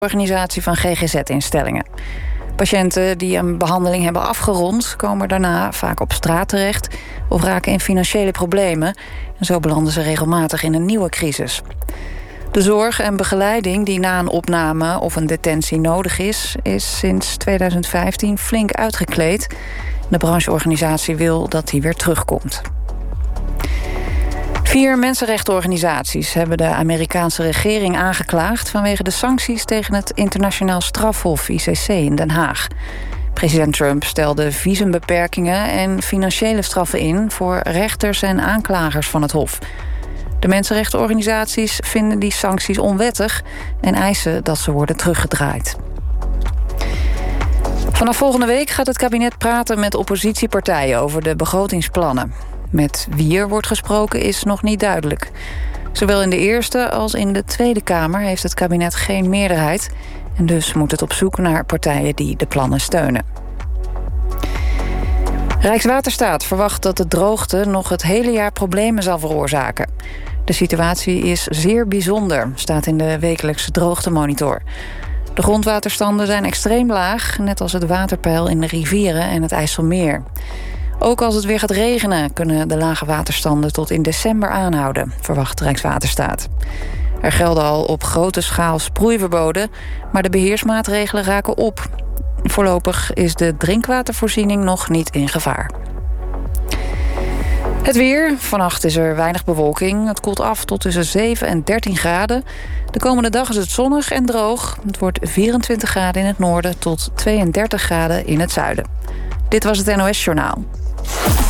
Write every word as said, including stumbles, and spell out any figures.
organisatie van G G Z-instellingen. Patiënten die een behandeling hebben afgerond komen daarna vaak op straat terecht of raken in financiële problemen. En zo belanden ze regelmatig in een nieuwe crisis. De zorg en begeleiding die na een opname of een detentie nodig is, is sinds tweeduizend vijftien flink uitgekleed. De brancheorganisatie wil dat die weer terugkomt. Vier mensenrechtenorganisaties hebben de Amerikaanse regering aangeklaagd vanwege de sancties tegen het Internationaal Strafhof I C C in Den Haag. President Trump stelde visumbeperkingen en financiële straffen in voor rechters en aanklagers van het hof. De mensenrechtenorganisaties vinden die sancties onwettig en eisen dat ze worden teruggedraaid. Vanaf volgende week gaat het kabinet praten met oppositiepartijen over de begrotingsplannen. Met wie er wordt gesproken is nog niet duidelijk. Zowel in de Eerste als in de Tweede Kamer heeft het kabinet geen meerderheid. En dus moet het op zoek naar partijen die de plannen steunen. Rijkswaterstaat verwacht dat de droogte nog het hele jaar problemen zal veroorzaken. De situatie is zeer bijzonder, staat in de wekelijkse droogtemonitor. De grondwaterstanden zijn extreem laag, net als het waterpeil in de rivieren en het IJsselmeer. Ook als het weer gaat regenen kunnen de lage waterstanden tot in december aanhouden, verwacht Rijkswaterstaat. Er gelden al op grote schaal sproeiverboden, maar de beheersmaatregelen raken op. Voorlopig is de drinkwatervoorziening nog niet in gevaar. Het weer. Vannacht is er weinig bewolking. Het koelt af tot tussen zeven en dertien graden. De komende dag is het zonnig en droog. Het wordt vierentwintig graden in het noorden tot tweeëndertig graden in het zuiden. Dit was het N O S Journaal.